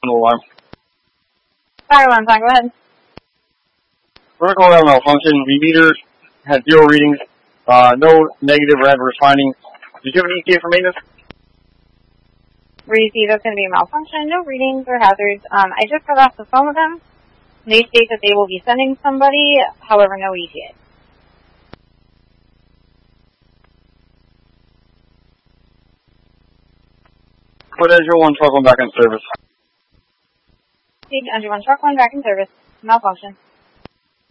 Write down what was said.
alarm. Fire alarm, go ahead. We're going to call that a malfunction. The meter had 0 readings, no negative or adverse findings. Did you have an ETA for maintenance? We see that's going to be a malfunction, no readings or hazards. I just got off the phone with them. They state that they will be sending somebody, however, no ETA. Put Azure 1 truck 1 back in service. Take Azure 1 truck 1 back in service. Malfunction.